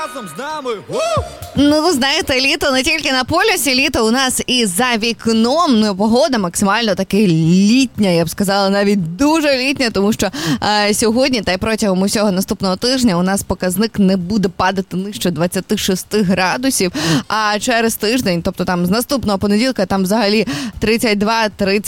разом з нами. Ну, ви знаєте, літо не тільки на полюсі, літо у нас і за вікном. Ну, погода максимально таки літня, я б сказала, навіть дуже літня, тому що сьогодні та й протягом усього наступного тижня у нас показник не буде падати нижче 26 градусів, а через тиждень, тобто там з наступного понеділка, там взагалі 32,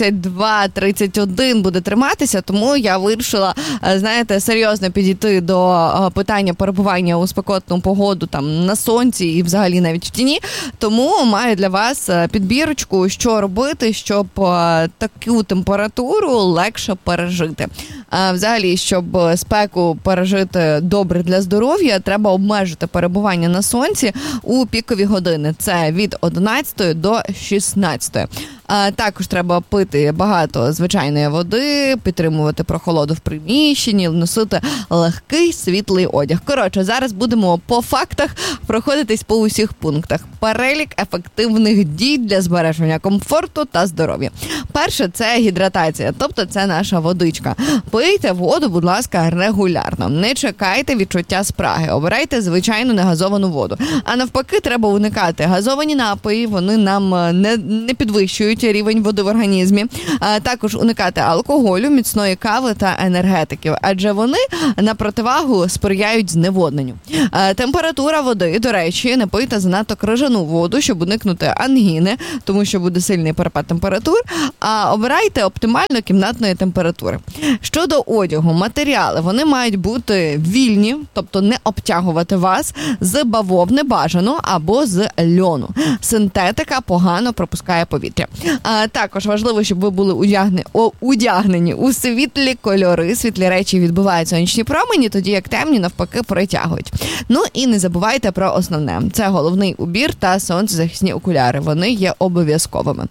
31 буде триматися, тому я вирішила, знаєте, серйозно підійти до питання перебування у спекотну погоду там на сонці і взагалі навіть в тіні. Тому маю для вас підбірочку, що робити, щоб таку температуру легше пережити. Взагалі, щоб спеку пережити добре для здоров'я, треба обмежити перебування на сонці у пікові години. Це від 11 до 16. Також треба пити багато звичайної води, підтримувати прохолоду в приміщенні, носити легкий світлий одяг. Коротше, зараз будемо по фактах проходитись по усіх пунктах. Перелік ефективних дій для збереження комфорту та здоров'я. Перше – це гідратація, тобто це наша водичка. Пийте воду, будь ласка, регулярно. Не чекайте відчуття спраги. Обирайте звичайну негазовану воду. А навпаки, треба уникати газовані напої, вони нам не підвищують рівень води в організмі. Також уникати алкоголю, міцної кави та енергетиків, адже вони на противагу сприяють зневодненню. Температура води, до речі, не пийте занадто крижану воду, щоб уникнути ангіни, тому що буде сильний перепад температур, а обирайте оптимально кімнатної температури. Щодо одягу, матеріали, вони мають бути вільні, тобто не обтягувати вас, з бавовни бажано або з льону. Синтетика погано пропускає повітря. Також важливо, щоб ви були одягнені у світлі кольори. Світлі речі відбивають сонячні промені, тоді як темні навпаки притягують. Ну і не забувайте про основне. Це головний убір та сонцезахисні окуляри. Вони є обов'язковими.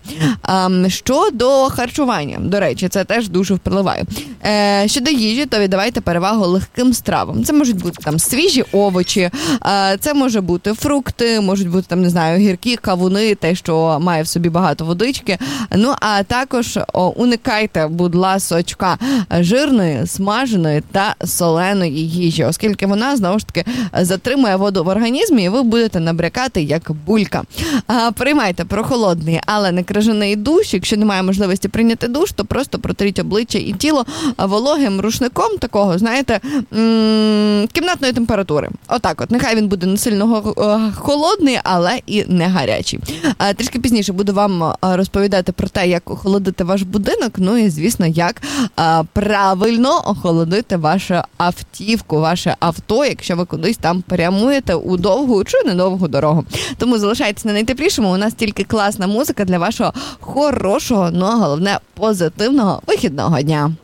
Щодо харчування, до речі, це теж дуже впливає. Щодо їжі, то віддавайте перевагу легким стравам. Це можуть бути там свіжі овочі, це може бути фрукти, можуть бути там, не знаю, гіркі кавуни, те, що має в собі багато водички. Ну, а також уникайте, будь ласочка, жирної, смаженої та соленої їжі, оскільки вона, знову ж таки, затримує воду в організмі і ви будете набрякати як булька. Приймайте прохолодний, але не крижаний душ. Якщо немає можливості прийняти душ, то просто протріть обличчя і тіло вологим рушником такого, знаєте, кімнатної температури. Отак от. Нехай він буде не сильно холодний, але і не гарячий. Трішки пізніше буду вам розповідати про те, як охолодити ваш будинок, ну і, звісно, як правильно охолодити вашу автівку, ваше авто, якщо ви кудись там прямуєте у довгу чи недовгу дорогу. Тому залишайтесь на найтеплішому, у нас тільки класна музика для вашого хорошого, ну а головне позитивного вихідного дня.